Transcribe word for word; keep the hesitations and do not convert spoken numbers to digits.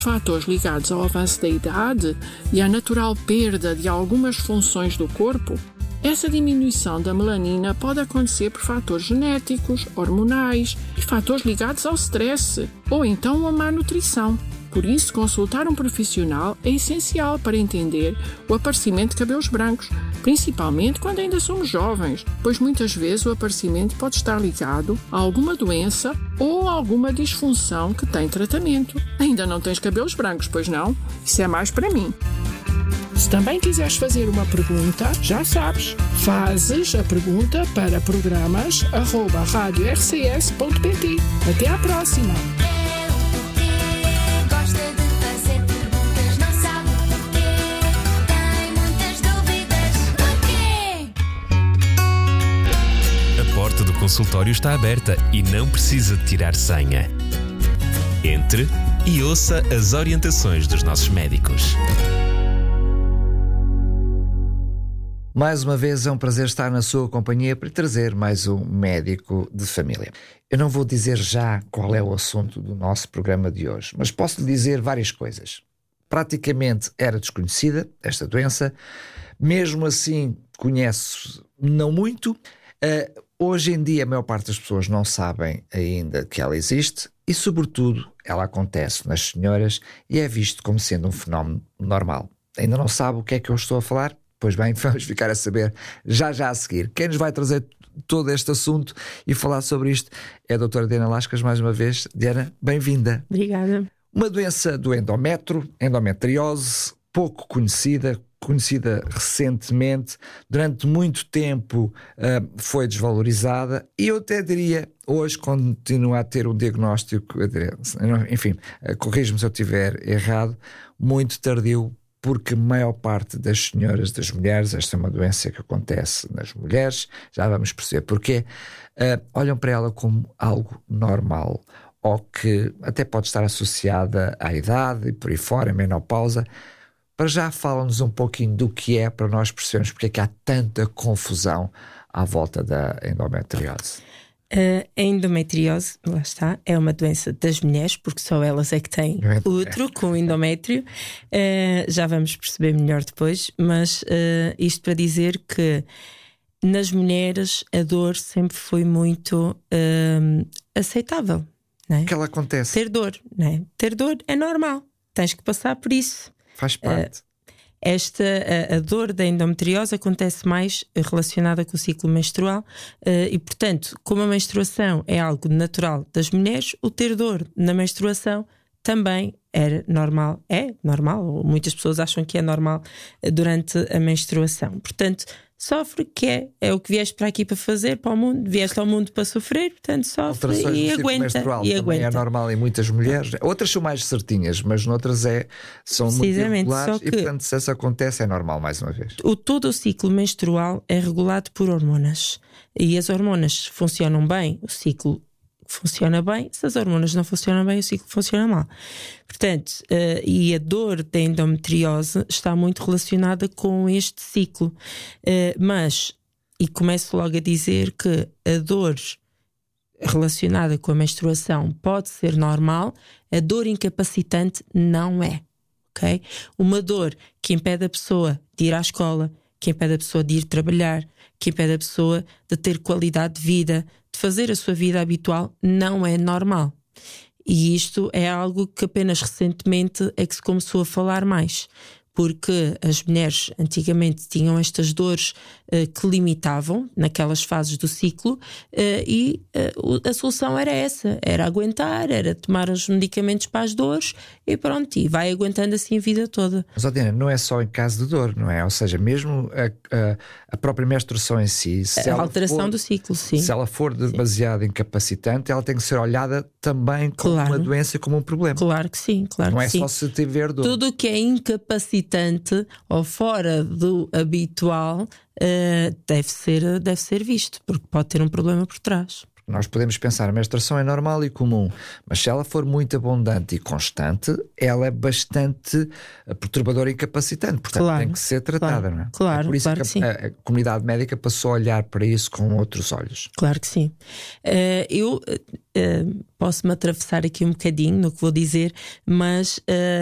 Fatores ligados ao avanço da idade e à natural perda de algumas funções do corpo, essa diminuição da melanina pode acontecer por fatores genéticos, hormonais e fatores ligados ao stress ou então a má nutrição. Por isso, consultar um profissional é essencial para entender o aparecimento de cabelos brancos, principalmente quando ainda somos jovens, pois muitas vezes o aparecimento pode estar ligado a alguma doença ou a alguma disfunção que tem tratamento. Ainda não tens cabelos brancos, pois não? Isso é mais para mim. Se também quiseres fazer uma pergunta, já sabes, fazes a pergunta para programas arroba rádio r c s ponto p t. Até à próxima! A porta do consultório está aberta e não precisa de tirar senha. Entre e ouça as orientações dos nossos médicos. Mais uma vez é um prazer estar na sua companhia para trazer mais um médico de família. Eu não vou dizer já qual é o assunto do nosso programa de hoje, mas posso lhe dizer várias coisas. Praticamente era desconhecida esta doença, mesmo assim conhece não muito. Uh, hoje em dia a maior parte das pessoas não sabem ainda que ela existe e, sobretudo, ela acontece nas senhoras e é visto como sendo um fenómeno normal. Ainda não sabe o que é que eu estou a falar? Pois bem, vamos ficar a saber já já a seguir. Quem nos vai trazer todo este assunto e falar sobre isto é a doutora Diana Lascas, mais uma vez. Diana, bem-vinda. Obrigada. Uma doença do endométrio, endometriose, pouco conhecida, conhecida recentemente, durante muito tempo uh, foi desvalorizada e eu até diria, hoje continua a ter um diagnóstico, enfim, uh, corrijo-me se eu estiver errado, muito tardio, porque a maior parte das senhoras, das mulheres, esta é uma doença que acontece nas mulheres, já vamos perceber porquê, uh, olham para ela como algo normal, ou que até pode estar associada à idade e por aí fora, a menopausa. Para já falam-nos um pouquinho do que é, para nós percebermos porque é que há tanta confusão à volta da endometriose. Uh, a endometriose, lá está, é uma doença das mulheres, porque só elas é que têm útero com endométrio. Uh, já vamos perceber melhor depois, mas uh, isto para dizer que nas mulheres a dor sempre foi muito uh, aceitável, não é? O que ela acontece? Ter dor, não é? Ter dor é normal, tens que passar por isso. Faz parte. Uh, Esta, a, a dor da endometriose acontece mais relacionada com o ciclo menstrual uh, e, portanto, como a menstruação é algo natural das mulheres, o ter dor na menstruação também era normal, é normal, ou muitas pessoas acham que é normal uh, durante a menstruação. Portanto, sofre, que é, é o que vieste para aqui para fazer, para o mundo, vieste ao mundo para sofrer, portanto sofre e aguenta. E aguenta. É normal em muitas mulheres, outras são mais certinhas, mas noutras é, são muito irregulares e, portanto, se isso acontece é normal, mais uma vez. O, todo o ciclo menstrual é regulado por hormonas e as hormonas funcionam bem, o ciclo funciona bem, se as hormonas não funcionam bem, o ciclo funciona mal. Portanto, uh, e a dor da endometriose está muito relacionada com este ciclo. Uh, mas, e começo logo a dizer que a dor relacionada com a menstruação pode ser normal, a dor incapacitante não é. Okay? Uma dor que impede a pessoa de ir à escola, que impede a pessoa de ir trabalhar, que impede a pessoa de ter qualidade de vida, de fazer a sua vida habitual, não é normal. E isto é algo que apenas recentemente é que se começou a falar mais, porque as mulheres antigamente tinham estas dores uh, que limitavam naquelas fases do ciclo, uh, e uh, a solução era essa, era aguentar, era tomar os medicamentos para as dores e pronto, e vai aguentando assim a vida toda. Mas, Diana, não é só em caso de dor, não é? Ou seja, mesmo a, a, a própria menstruação em si, se a ela alteração for, do ciclo, sim. Se ela for demasiado incapacitante, ela tem que ser olhada também como claro. uma doença, como um problema. Claro que sim, claro não que é sim. só se tiver dor. Tudo o que é incapacitante ou fora do habitual uh, deve ser, deve ser visto, porque pode ter um problema por trás. nós podemos pensar a menstruação é normal e comum, mas se ela for muito abundante e constante, ela é bastante perturbadora e incapacitante, portanto claro, tem que ser tratada, claro, não é? Claro, é por isso claro que, que a, a, a comunidade médica passou a olhar para isso com outros olhos. Claro que sim. Uh, eu uh, posso-me atravessar aqui um bocadinho no que vou dizer, mas uh,